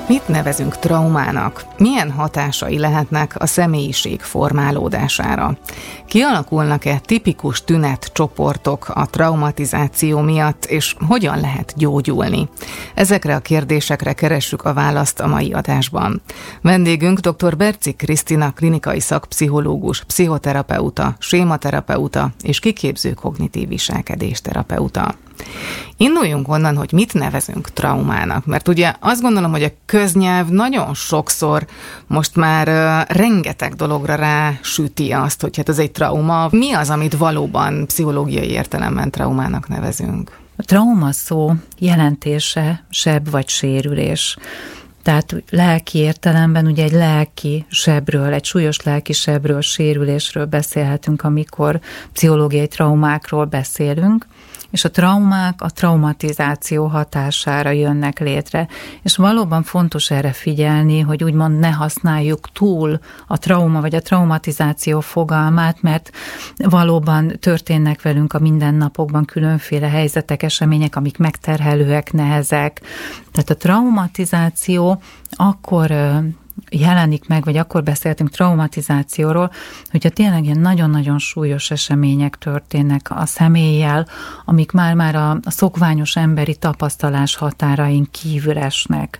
Mit nevezünk traumának? Milyen hatásai lehetnek a személyiség formálódására? Kialakulnak-e tipikus tünetcsoportok a traumatizáció miatt, és hogyan lehet gyógyulni? Ezekre a kérdésekre keressük a választ a mai adásban. Vendégünk dr. Berczig Krisztina, klinikai szakpszichológus, pszichoterapeuta, sématerapeuta és kiképző kognitív viselkedésterapeuta. Induljunk onnan, hogy mit nevezünk traumának, mert ugye azt gondolom, hogy a köznyelv nagyon sokszor most már rengeteg dologra rásüti azt, hogy hát ez egy trauma. Mi az, amit valóban pszichológiai értelemben traumának nevezünk? A trauma szó jelentése seb vagy sérülés. Tehát lelki értelemben ugye egy lelki sebről, egy súlyos lelki sebről, sérülésről beszélhetünk, amikor pszichológiai traumákról beszélünk, és a traumák a traumatizáció hatására jönnek létre. És valóban fontos erre figyelni, hogy úgymond ne használjuk túl a trauma vagy a traumatizáció fogalmát, mert valóban történnek velünk a mindennapokban különféle helyzetek, események, amik megterhelőek, nehezek. Tehát a traumatizáció akkor jelenik meg, vagy akkor beszéltünk traumatizációról, hogyha tényleg ilyen nagyon-nagyon súlyos események történnek a személlyel, amik már a szokványos emberi tapasztalás határain kívül esnek.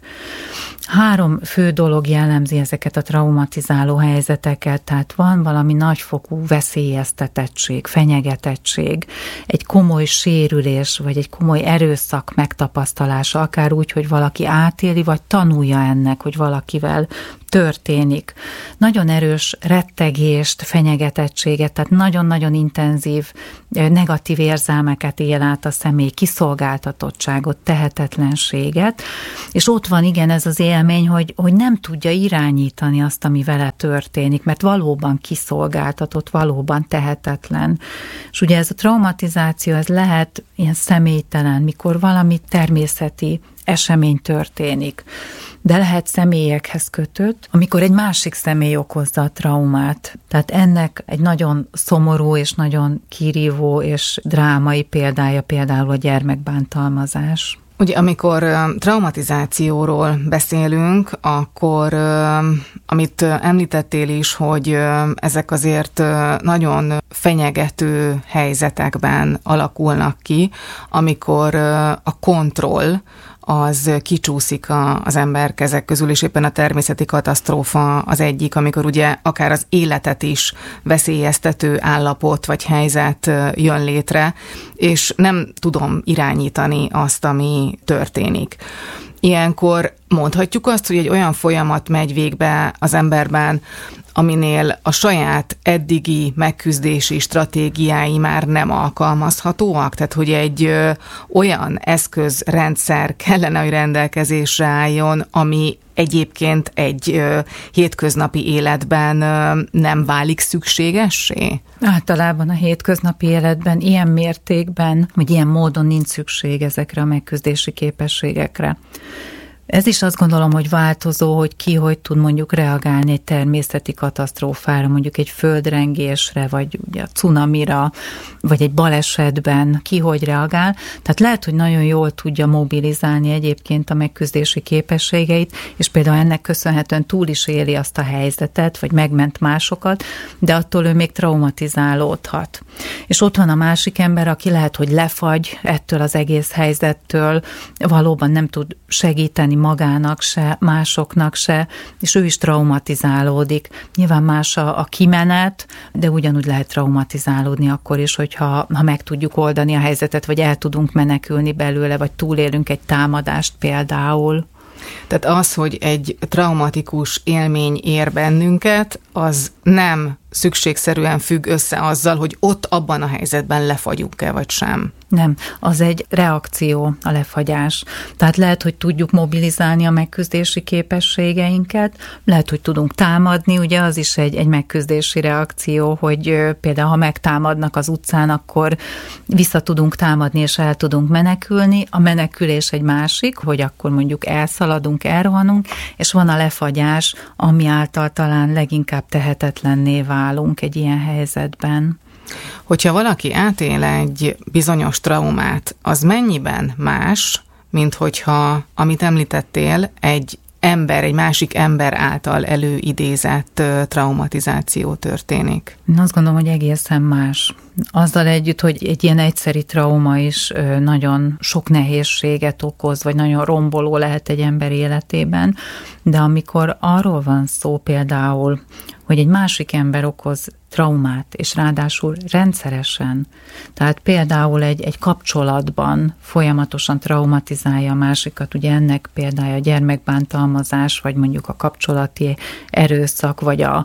3 fő dolog jellemzi ezeket a traumatizáló helyzeteket, tehát van valami nagyfokú veszélyeztetettség, fenyegetettség, egy komoly sérülés, vagy egy komoly erőszak megtapasztalása, akár úgy, hogy valaki átéli, vagy tanulja ennek, hogy valakivel történik. Nagyon erős rettegést, fenyegetettséget, tehát nagyon-nagyon intenzív negatív érzelmeket él át a személy, kiszolgáltatottságot, tehetetlenséget, és ott van igen ez az élmény, hogy nem tudja irányítani azt, ami vele történik, mert valóban kiszolgáltatott, valóban tehetetlen. És ugye ez a traumatizáció, ez lehet ilyen személytelen, mikor valami természeti esemény történik, de lehet személyekhez kötött, amikor egy másik személy okozza a traumát. Tehát ennek egy nagyon szomorú és nagyon kirívó és drámai példája például a gyermekbántalmazás. Ugye amikor traumatizációról beszélünk, akkor amit említettél is, hogy ezek azért nagyon fenyegető helyzetekben alakulnak ki, amikor a kontroll az kicsúszik az ember kezek közül, és éppen a természeti katasztrófa az egyik, amikor ugye akár az életet is veszélyeztető állapot vagy helyzet jön létre, és nem tudom irányítani azt, ami történik. Ilyenkor mondhatjuk azt, hogy egy olyan folyamat megy végbe az emberben, aminél a saját eddigi megküzdési stratégiái már nem alkalmazhatóak, tehát hogy egy olyan eszközrendszer kellene, hogy rendelkezésre álljon, ami egyébként egy hétköznapi életben nem válik szükségessé? Általában a hétköznapi életben ilyen mértékben, vagy ilyen módon nincs szükség ezekre a megküzdési képességekre. Ez is azt gondolom, hogy változó, hogy ki hogy tud mondjuk reagálni egy természeti katasztrófára, mondjuk egy földrengésre, vagy ugye a cunamira, vagy egy balesetben, ki hogy reagál. Tehát lehet, hogy nagyon jól tudja mobilizálni egyébként a megküzdési képességeit, és például ennek köszönhetően túl is éli azt a helyzetet, vagy megment másokat, de attól ő még traumatizálódhat. És ott van a másik ember, aki lehet, hogy lefagy ettől az egész helyzettől, valóban nem tud segíteni magának se, másoknak se, és ő is traumatizálódik. Nyilván más a kimenet, de ugyanúgy lehet traumatizálódni akkor is, hogyha meg tudjuk oldani a helyzetet, vagy el tudunk menekülni belőle, vagy túlélünk egy támadást például. Tehát az, hogy egy traumatikus élmény ér bennünket, az nem szükségszerűen függ össze azzal, hogy ott abban a helyzetben lefagyunk-e vagy sem. Nem, az egy reakció, a lefagyás. Tehát lehet, hogy tudjuk mobilizálni a megküzdési képességeinket, lehet, hogy tudunk támadni, ugye az is egy megküzdési reakció, hogy például ha megtámadnak az utcán, akkor vissza tudunk támadni és el tudunk menekülni. A menekülés egy másik, hogy akkor mondjuk elszaladunk, elrohanunk, és van a lefagyás, ami által talán leginkább tehetetlenné válunk egy ilyen helyzetben. Hogyha valaki átél egy bizonyos traumát, az mennyiben más, mint hogyha, amit említettél, egy egy másik ember által előidézett traumatizáció történik? Én azt gondolom, hogy egészen más. Azzal együtt, hogy egy ilyen egyszeri trauma is nagyon sok nehézséget okoz, vagy nagyon romboló lehet egy ember életében, de amikor arról van szó például, hogy egy másik ember okoz traumát, és ráadásul rendszeresen, tehát például egy kapcsolatban folyamatosan traumatizálja a másikat, ugye ennek például a gyermekbántalmazás, vagy mondjuk a kapcsolati erőszak, vagy a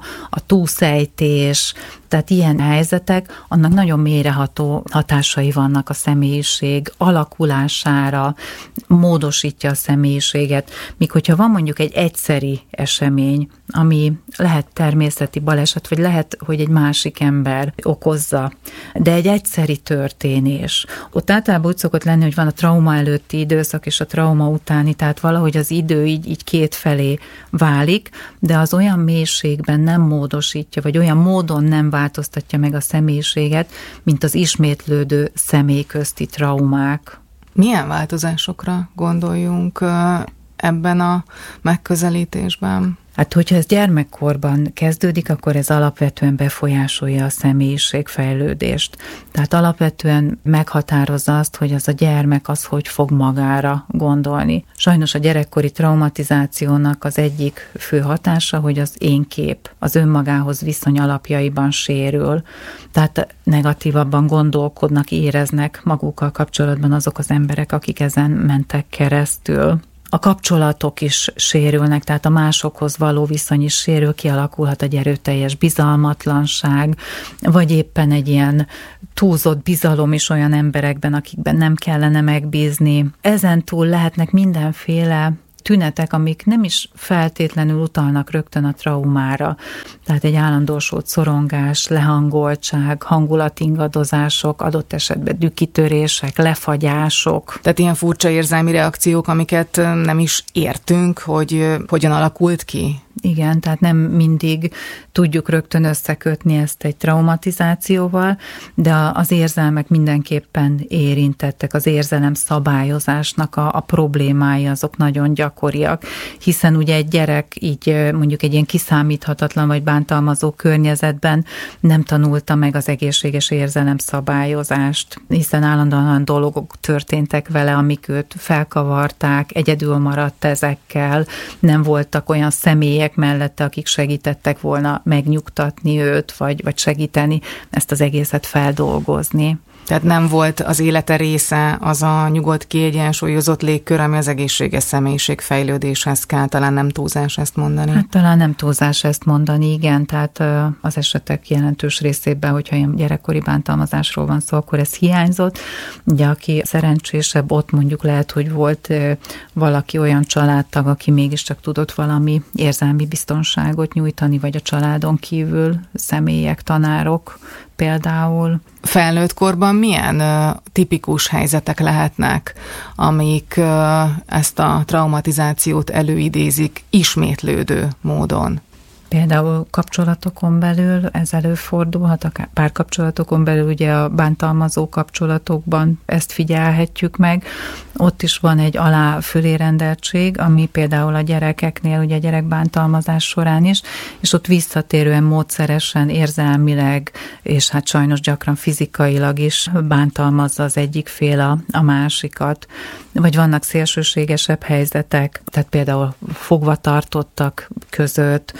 túlszejtés, tehát ilyen helyzetek, annak nagyon mélyreható hatásai vannak a személyiség alakulására, módosítja a személyiséget, míg hogyha van mondjuk egy egyszeri esemény, ami lehet természeti baleset, vagy lehet, hogy egy másik ember okozza, de egy egyszeri történés. Ott általában úgy szokott lenni, hogy van a trauma előtti időszak és a trauma utáni, tehát valahogy az idő így kétfelé válik, de az olyan mélységben nem módosítja, vagy olyan módon nem változtatja meg a személyiséget, mint az ismétlődő személyközti traumák. Milyen változásokra gondoljunk ebben a megközelítésben? Hát, hogyha ez gyermekkorban kezdődik, akkor ez alapvetően befolyásolja a személyiségfejlődést. Tehát alapvetően meghatározza azt, hogy az a gyermek az, hogy fog magára gondolni. Sajnos a gyerekkori traumatizációnak az egyik fő hatása, hogy az énkép, az önmagához viszony alapjaiban sérül. Tehát negatívabban gondolkodnak, éreznek magukkal kapcsolatban azok az emberek, akik ezen mentek keresztül. A kapcsolatok is sérülnek, tehát a másokhoz való viszony is sérül, kialakulhat egy erőteljes bizalmatlanság, vagy éppen egy ilyen túlzott bizalom is olyan emberekben, akikben nem kellene megbízni. Ezen túl lehetnek mindenféle tünetek, amik nem is feltétlenül utalnak rögtön a traumára. Tehát egy állandósult szorongás, lehangoltság, hangulatingadozások, adott esetben dühkitörések, lefagyások. Tehát ilyen furcsa érzelmi reakciók, amiket nem is értünk, hogy hogyan alakult ki? Igen, tehát nem mindig tudjuk rögtön összekötni ezt egy traumatizációval, de az érzelmek mindenképpen érintettek. Az érzelem szabályozásnak a problémái azok nagyon gyakoriak, hiszen ugye egy gyerek így mondjuk egy ilyen kiszámíthatatlan vagy bántalmazó környezetben nem tanulta meg az egészséges érzelem szabályozást, hiszen állandóan dolgok történtek vele, amik őt felkavarták, egyedül maradt ezekkel, nem voltak olyan személyek mellette, akik segítettek volna megnyugtatni őt, vagy segíteni ezt az egészet feldolgozni. Tehát nem volt az élete része az a nyugodt, kiegyensúlyozott légkör, ami az egészséges személyiség fejlődéshez kell. Talán nem túlzás ezt mondani? Hát talán nem túlzás ezt mondani, igen. Tehát az esetek jelentős részében, hogyha ilyen gyerekkori bántalmazásról van szó, akkor ez hiányzott. Ugye aki szerencsésebb, ott mondjuk lehet, hogy volt valaki olyan családtag, aki mégiscsak tudott valami érzelmi biztonságot nyújtani, vagy a családon kívül személyek, tanárok például. Felnőtt korban milyen tipikus helyzetek lehetnek, amik ezt a traumatizációt előidézik ismétlődő módon? Például kapcsolatokon belül ez előfordulhat, akár párkapcsolatokon belül, ugye a bántalmazó kapcsolatokban ezt figyelhetjük meg. Ott is van egy alá-fölé-rendeltség, ami például a gyerekeknél, ugye a gyerekbántalmazás során is, és ott visszatérően módszeresen, érzelmileg, és hát sajnos gyakran fizikailag is bántalmazza az egyik fél a másikat. Vagy vannak szélsőségesebb helyzetek, tehát például fogvatartottak között,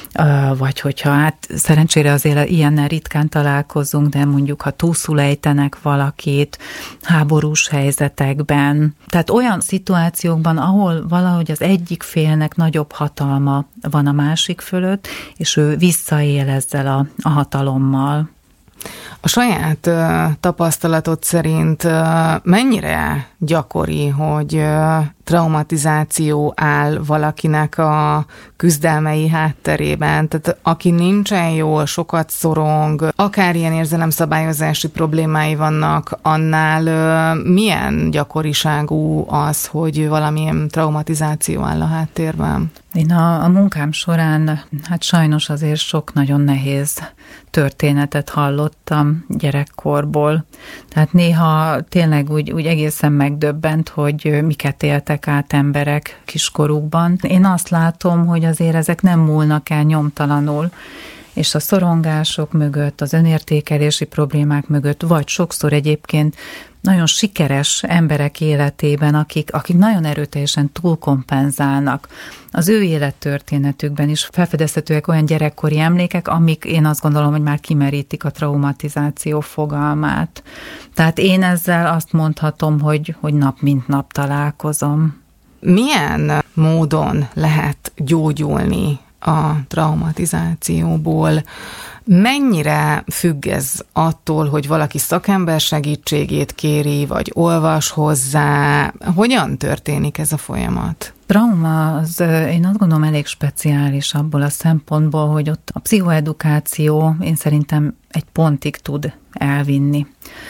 vagy hogyha hát szerencsére azért ilyennel ritkán találkozunk, de mondjuk ha túlszul ejtenek valakit, háborús helyzetekben. Tehát olyan szituációkban, ahol valahogy az egyik félnek nagyobb hatalma van a másik fölött, és ő visszaél ezzel a hatalommal. A saját tapasztalatod szerint mennyire gyakori, hogy traumatizáció áll valakinek a küzdelmei hátterében? Tehát aki nincsen jól, sokat szorong, akár ilyen érzelemszabályozási problémái vannak, annál milyen gyakoriságú az, hogy valamilyen traumatizáció áll a háttérben? Én a munkám során hát sajnos azért sok nagyon nehéz történetet hallottam kaptam gyerekkorból. Tehát néha tényleg úgy egészen megdöbbent, hogy miket éltek át emberek kiskorukban. Én azt látom, hogy azért ezek nem múlnak el nyomtalanul, és a szorongások mögött, az önértékelési problémák mögött, vagy sokszor egyébként nagyon sikeres emberek életében, akik nagyon erőteljesen túlkompenzálnak. Az ő élettörténetükben is felfedezhetőek olyan gyerekkori emlékek, amik én azt gondolom, hogy már kimerítik a traumatizáció fogalmát. Tehát én ezzel azt mondhatom, hogy nap mint nap találkozom. Milyen módon lehet gyógyulni a traumatizációból? Mennyire függ ez attól, hogy valaki szakember segítségét kéri, vagy olvas hozzá? Hogyan történik ez a folyamat? Trauma az, én azt gondolom, elég speciális abból a szempontból, hogy ott a pszichoedukáció én szerintem egy pontig tud elvinni.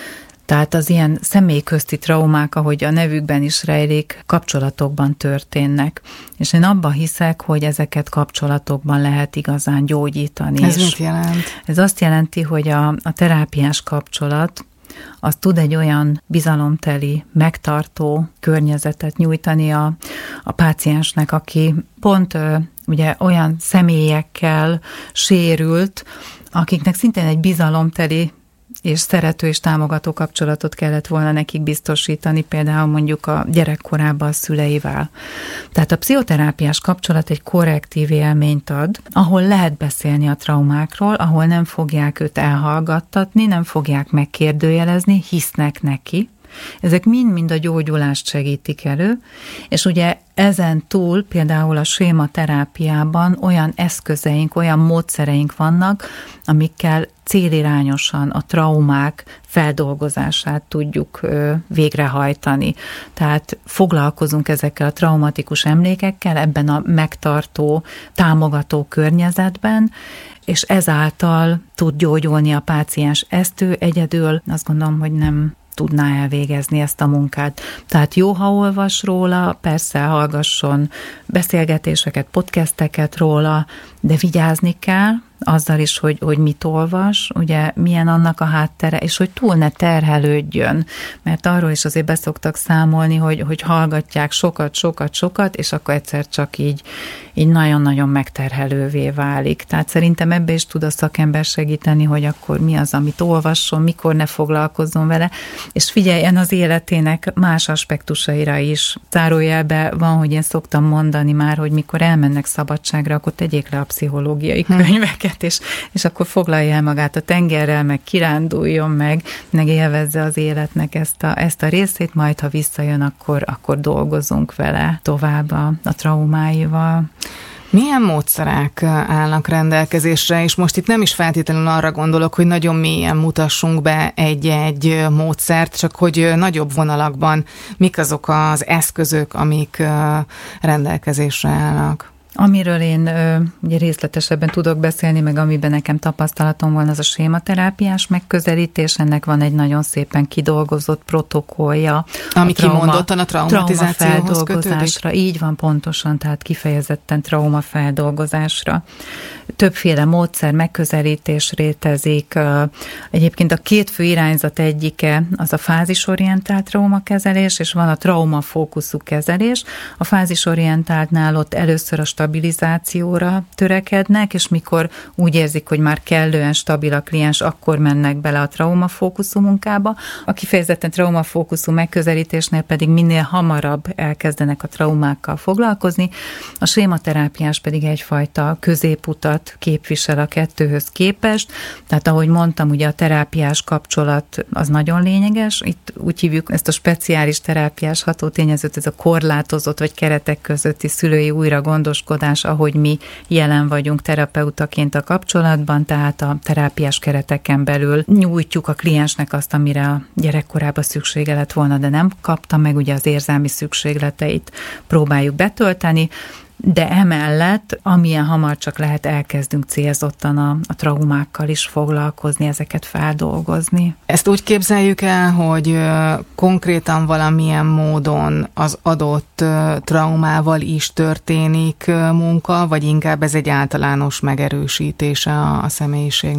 Tehát az ilyen személyközti traumák, ahogy a nevükben is rejlik, kapcsolatokban történnek. És én abban hiszek, hogy ezeket kapcsolatokban lehet igazán gyógyítani. Ez mit jelent? Ez azt jelenti, hogy a terápiás kapcsolat az tud egy olyan bizalomteli, megtartó környezetet nyújtani a páciensnek, aki pont ugye olyan személyekkel sérült, akiknek szintén egy bizalomteli és szerető és támogató kapcsolatot kellett volna nekik biztosítani, például mondjuk a gyerekkorában a szüleivel. Tehát a pszichoterápiás kapcsolat egy korrektív élményt ad, ahol lehet beszélni a traumákról, ahol nem fogják őt elhallgattatni, nem fogják megkérdőjelezni, hisznek neki. Ezek mind-mind a gyógyulást segítik elő, és ugye ezen túl például a sématerápiában olyan eszközeink, olyan módszereink vannak, amikkel célirányosan a traumák feldolgozását tudjuk végrehajtani. Tehát foglalkozunk ezekkel a traumatikus emlékekkel ebben a megtartó, támogató környezetben, és ezáltal tud gyógyulni a páciens. Ezt ő egyedül, azt gondolom, hogy nem tudná elvégezni ezt a munkát. Tehát jó, ha olvas róla, persze hallgasson beszélgetéseket, podcasteket róla, de vigyázni kell azzal is, hogy mit olvas, ugye milyen annak a háttere, és hogy túl ne terhelődjön, mert arról is azért beszoktak számolni, hogy hallgatják sokat, és akkor egyszer csak így nagyon-nagyon megterhelővé válik. Tehát szerintem ebbe is tud a szakember segíteni, hogy akkor mi az, amit olvasson, mikor ne foglalkozzon vele, és figyeljen az életének más aspektusaira is. Zárójelben van, hogy én szoktam mondani már, hogy mikor elmennek szabadságra, akkor tegyék le a pszichológiai könyveket, és akkor foglalja el magát a tengerrel, meg kiránduljon meg élvezze az életnek ezt a részét, majd ha visszajön, akkor dolgozunk vele tovább a traumáival. Milyen módszerek állnak rendelkezésre, és most itt nem is feltétlenül arra gondolok, hogy nagyon mélyen mutassunk be egy módszert, csak hogy nagyobb vonalakban mik azok az eszközök, amik rendelkezésre állnak. Amiről én ugye részletesebben tudok beszélni, meg amiben nekem tapasztalatom van, az a sématerápiás megközelítés, ennek van egy nagyon szépen kidolgozott protokollja. Ami kimondottan a traumatizációhoz kötődik? Így van, pontosan, tehát kifejezetten traumafeldolgozásra. Többféle módszer, megközelítés létezik. Egyébként a két fő irányzat egyike az a fázisorientált traumakezelés, és van a traumafókuszú kezelés. A fázisorientáltnál ott először a stabilizációra törekednek, és mikor úgy érzik, hogy már kellően stabil a kliens, akkor mennek bele a traumafókuszú munkába. A kifejezetten traumafókuszú megközelítésnél pedig minél hamarabb elkezdenek a traumákkal foglalkozni. A sématerápiás pedig egyfajta középutat képvisel a kettőhöz képest. Tehát ahogy mondtam, ugye a terápiás kapcsolat az nagyon lényeges. Itt úgy hívjuk ezt a speciális terápiás hatótényezőt, ez a korlátozott vagy keretek közötti szülői újragondoskodás, ahogy mi jelen vagyunk terapeutaként a kapcsolatban, tehát a terápiás kereteken belül nyújtjuk a kliensnek azt, amire a gyerekkorában szüksége lett volna, de nem kapta meg, ugye az érzelmi szükségleteit próbáljuk betölteni, de emellett, amilyen hamar csak lehet, elkezdünk célzottan a traumákkal is foglalkozni, ezeket feldolgozni. Ezt úgy képzeljük el, hogy konkrétan valamilyen módon az adott traumával is történik munka, vagy inkább ez egy általános megerősítése a személyiségnek?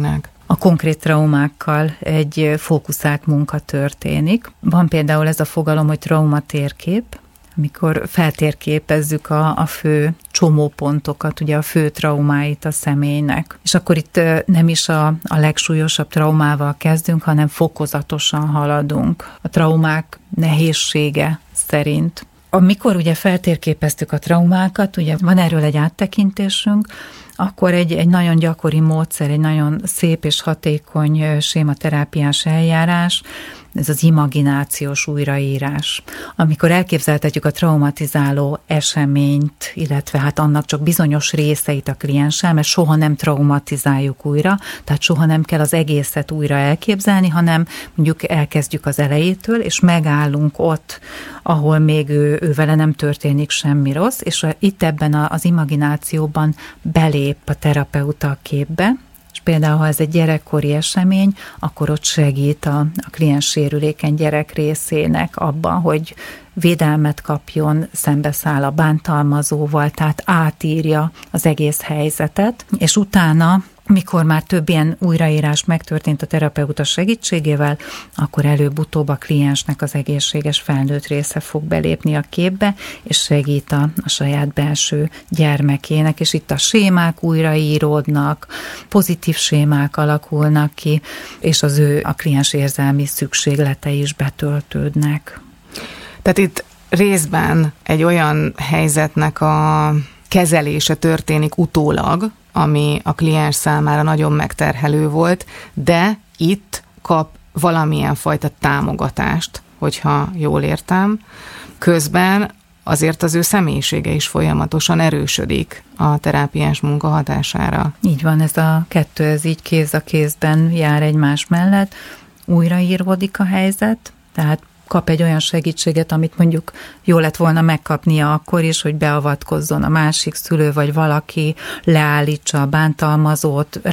a konkrét traumákkal egy fókuszált munka történik. Van például ez a fogalom, hogy traumatérkép, amikor feltérképezzük a fő csomópontokat, ugye a fő traumáit a személynek. És akkor itt nem is a legsúlyosabb traumával kezdünk, hanem fokozatosan haladunk. A traumák nehézsége szerint. Amikor ugye feltérképeztük a traumákat, ugye van erről egy áttekintésünk, akkor egy nagyon gyakori módszer, egy nagyon szép és hatékony sématerápiás eljárás, ez az imaginációs újraírás. Amikor elképzeltetjük a traumatizáló eseményt, illetve hát annak csak bizonyos részeit a klienssel, mert soha nem traumatizáljuk újra, tehát soha nem kell az egészet újra elképzelni, hanem mondjuk elkezdjük az elejétől, és megállunk ott, ahol még ő vele nem történik semmi rossz, és itt ebben az imaginációban belép a terapeuta a képbe, és például, ha ez egy gyerekkori esemény, akkor ott segít a kliens sérülékeny gyerek részének abban, hogy védelmet kapjon, szembeszáll a bántalmazóval, tehát átírja az egész helyzetet, és utána, mikor már több ilyen újraírás megtörtént a terapeuta segítségével, akkor előbb-utóbb a kliensnek az egészséges felnőtt része fog belépni a képbe, és segít a saját belső gyermekének, és itt a sémák újraíródnak, pozitív sémák alakulnak ki, és a kliens érzelmi szükségletei is betöltődnek. Tehát itt részben egy olyan helyzetnek a kezelése történik utólag, ami a kliens számára nagyon megterhelő volt, de itt kap valamilyen fajta támogatást, hogyha jól értem. Közben azért az ő személyisége is folyamatosan erősödik a terápiás munka hatására. Így van, ez a kettő, ez így kéz a kézben jár egymás mellett. Újraíródik a helyzet, tehát kap egy olyan segítséget, amit mondjuk jó lett volna megkapnia akkor is, hogy beavatkozzon a másik szülő, vagy valaki, leállítsa a bántalmazót,